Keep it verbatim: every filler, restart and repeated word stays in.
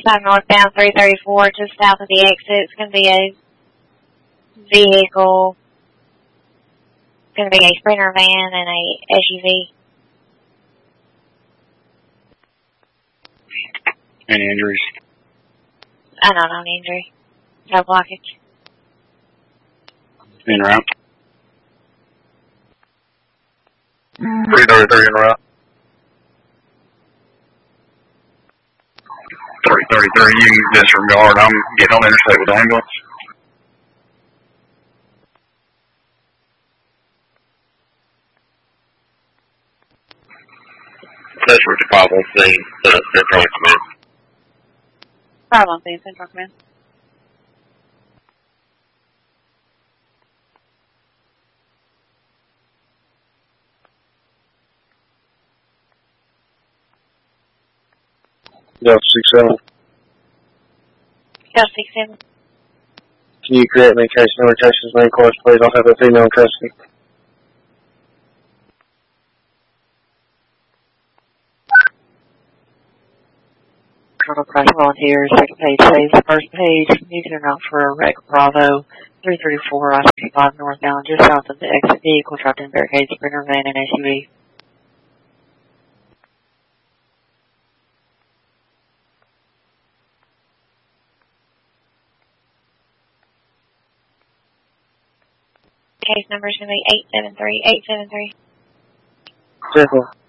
thirty-five northbound, three thirty-four, just south of the exit. It's going to be a vehicle. It's going to be a Sprinter van and a S U V. Any injuries? I don't know, no injury. No blockage. En route. three thirty-three en route. three thirty-three, you can disregard. I'm getting on the interstate with the ambulance. That's where the problem thing, the Central Command. Problem thing, Central Command. Delta six seven. Delta six seven. Can you create me case number cases name course, please? I'll have a female in custody. Colonel Crash Volunteers, second page saves, first page, you turn out for Rec Bravo, three thirty-four, I sixty-five northbound, just south of the exit vehicle, trapped in barricades, Sprinter van and S U V. Case number is going to be eight seven three, eight seven three. Circle.